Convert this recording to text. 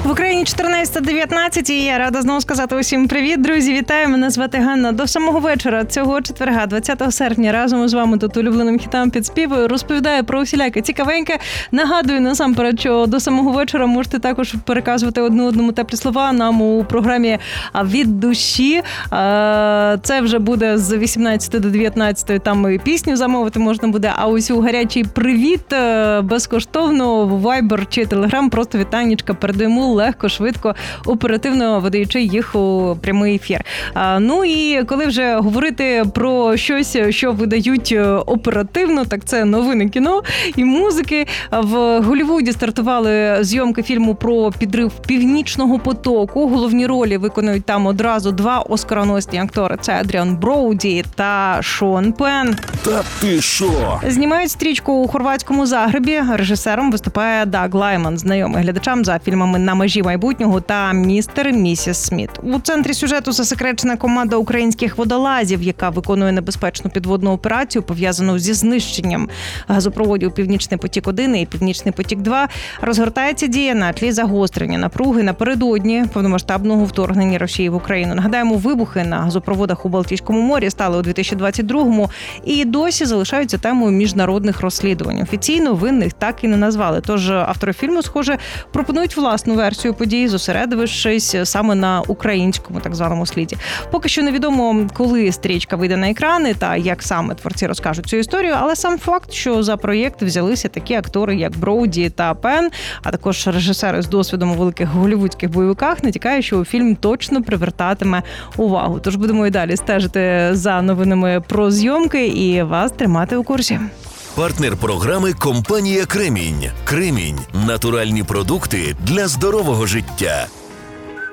В Україні 14:19, і я рада знову сказати усім привіт, друзі. Вітаю, мене звати Ганна. До самого вечора цього четверга, 20 серпня, разом з вами тут улюбленим хітам підспівую, розповідаю про усіляке цікавеньке. Нагадую насамперед, що до самого вечора можете також переказувати одному теплі слова нам у програмі «Від душі». Це вже буде з 18 до 19, там і пісню замовити можна буде, а ось у гарячий привіт безкоштовно в Viber чи Telegram просто вітаннячка передаємо легко, швидко, оперативно видаючи їх у прямий ефір. Ну і коли вже говорити про щось, що видають оперативно, так це новини кіно і музики. В Голлівуді стартували зйомки фільму про підрив Північного потоку. Головні ролі виконують там одразу два оскароносні актори. Це Адріан Броуді та Шон Пен. Та ти що? Знімають стрічку у хорватському Загребі. Режисером виступає Даг Лайман, знайомий глядачам за фільмами «На межі майбутнього» та «Містер і місіс Сміт». У центрі сюжету засекречена команда українських водолазів, яка виконує небезпечну підводну операцію, пов'язану зі знищенням газопроводів «Північний потік-1» і «Північний потік-2». Розгортається дія на тлі загострення напруги напередодні повномасштабного вторгнення Росії в Україну. Нагадаємо, вибухи на газопроводах у Балтійському морі стали у 2022-му і досі залишаються темою міжнародних розслідувань. Офіційно винних так і не назвали. Тож автори фільму, схоже, пропонують власну версію подій, зосередившись саме на українському так званому сліді. Поки що невідомо, коли стрічка вийде на екрани та як саме творці розкажуть цю історію, але сам факт, що за проєкт взялися такі актори, як Броуді та Пен, а також режисери з досвідом у великих голлівудських бойовиках, натякає, що фільм точно привертатиме увагу. Тож будемо і далі стежити за новинами про зйомки і вас тримати у курсі. Партнер програми – компанія «Кремінь». «Кремінь» – натуральні продукти для здорового життя.